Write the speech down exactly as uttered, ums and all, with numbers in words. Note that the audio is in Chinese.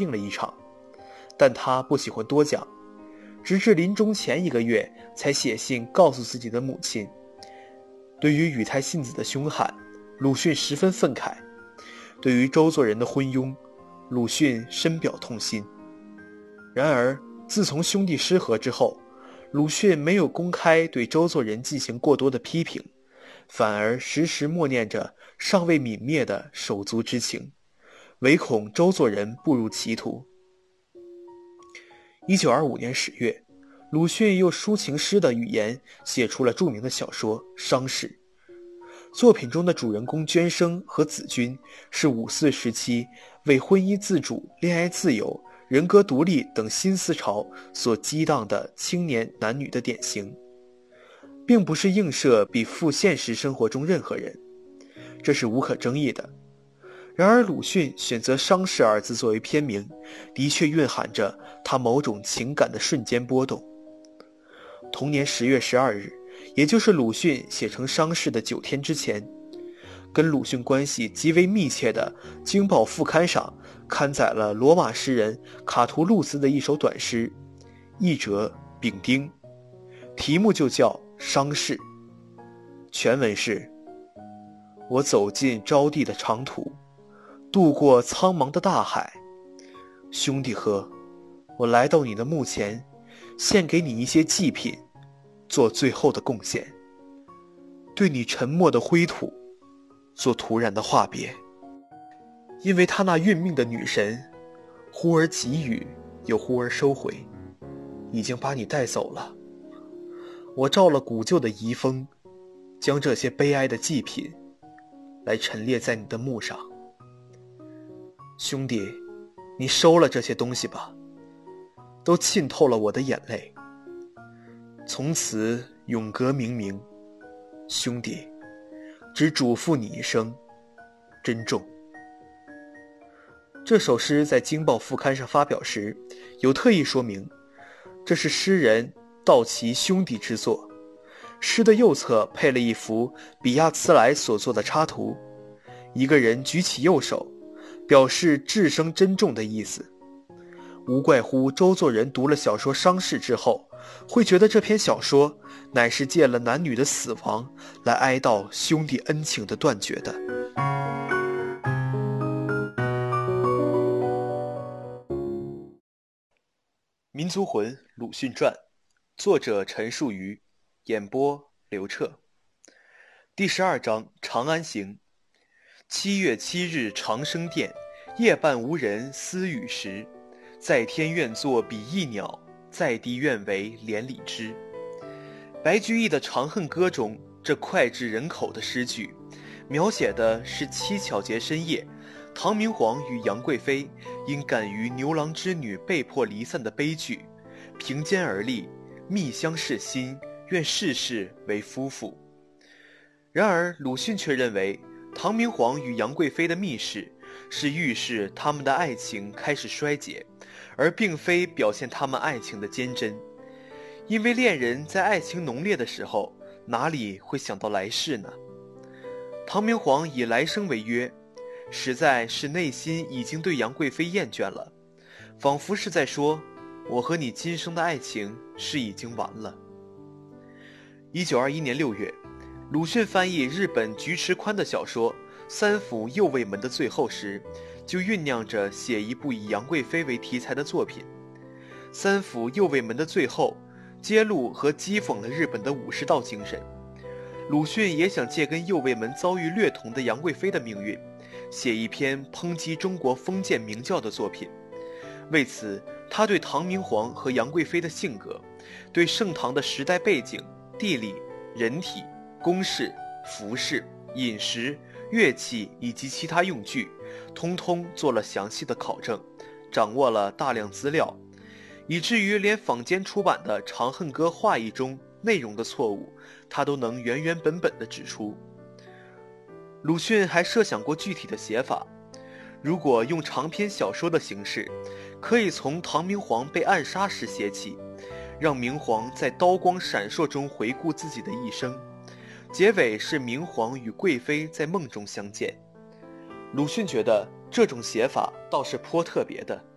病了一场，但他不喜欢多讲，直至临终前一个月才写信告诉自己的母亲。对于宇太信子的凶悍，鲁迅十分愤慨；对于周作人的昏庸，鲁迅深表痛心。然而自从兄弟失和之后，鲁迅没有公开对周作人进行过多的批评，反而时时默念着尚未泯灭的手足之情，唯恐周作人步入歧途。一九二五年十月，鲁迅用抒情诗的语言写出了著名的小说《伤逝》。作品中的主人公娟生和子君是五四时期为婚姻自主、恋爱自由、人格独立等新思潮所激荡的青年男女的典型，并不是映射比附现实生活中任何人，这是无可争议的。然而鲁迅选择伤逝二字作为片名，的确蕴含着他某种情感的瞬间波动。同年十月十二日，也就是鲁迅写成伤逝的九天之前，跟鲁迅关系极为密切的《京报》副刊上刊载了罗马诗人卡图路斯的一首短诗，译者丙丁，题目就叫《伤逝》。全文是：我走进招娣的长途，渡过苍茫的大海，兄弟呵，我来到你的墓前，献给你一些祭品，做最后的贡献，对你沉默的灰土做突然的话别。因为他那运命的女神忽而给予又忽而收回，已经把你带走了。我照了古旧的遗风，将这些悲哀的祭品来陈列在你的墓上。兄弟，你收了这些东西吧，都浸透了我的眼泪。从此永隔冥冥，兄弟，只嘱咐你一声，珍重。这首诗在《京报》副刊上发表时，有特意说明，这是诗人道其兄弟之作。诗的右侧配了一幅比亚茨莱所作的插图，一个人举起右手，表示至生珍重的意思。无怪乎周作人读了小说《伤逝》之后，会觉得这篇小说乃是借了男女的死亡来哀悼兄弟恩情的断绝的。民族魂鲁迅传，作者陈树瑜，演播刘彻。第十二章长安行。七月七日长生殿，夜半无人私语时。在天愿作比翼鸟，在地愿为连理枝。白居易的《长恨歌》中这脍炙人口的诗句，描写的是七巧节深夜，唐明皇与杨贵妃因感于牛郎织女被迫离散的悲剧，凭肩而立，密相视心，愿世世为夫妇。然而鲁迅却认为，唐明皇与杨贵妃的密事是预示他们的爱情开始衰竭，而并非表现他们爱情的坚贞。因为恋人在爱情浓烈的时候，哪里会想到来世呢？唐明皇以来生为约，实在是内心已经对杨贵妃厌倦了，仿佛是在说，我和你今生的爱情是已经完了。一九二一年六月，鲁迅翻译日本菊池宽的小说《三府右卫门》的最后时，就酝酿着写一部以杨贵妃为题材的作品。《三府右卫门》的最后揭露和讥讽了日本的武士道精神。鲁迅也想借跟右卫门遭遇略同的杨贵妃的命运，写一篇抨击中国封建明教的作品。为此，他对唐明皇和杨贵妃的性格，对盛唐的时代背景、地理、人体、宫室、服饰、饮食、乐器以及其他用具，通通做了详细的考证，掌握了大量资料，以至于连坊间出版的《长恨歌》话译中内容的错误，他都能原原本本地指出。鲁迅还设想过具体的写法，如果用长篇小说的形式，可以从唐明皇被暗杀时写起，让明皇在刀光闪烁中回顾自己的一生，结尾是明皇与贵妃在梦中相见。鲁迅觉得这种写法倒是颇特别的，